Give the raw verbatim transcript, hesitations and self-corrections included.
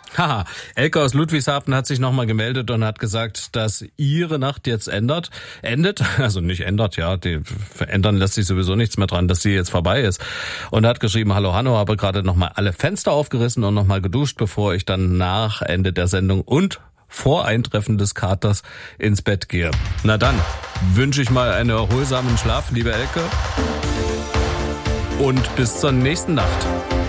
Haha, Elke aus Ludwigshafen hat sich nochmal gemeldet und hat gesagt, dass ihre Nacht jetzt ändert, endet, also nicht ändert, ja, die ändern lässt sich sowieso nichts mehr dran, dass sie jetzt vorbei ist. Und hat geschrieben, hallo Hanno, habe gerade nochmal alle Fenster aufgerissen und nochmal geduscht, bevor ich dann nach Ende der Sendung und vor Eintreffen des Katers ins Bett gehe. Na dann, wünsche ich mal einen erholsamen Schlaf, liebe Elke. Und bis zur nächsten Nacht.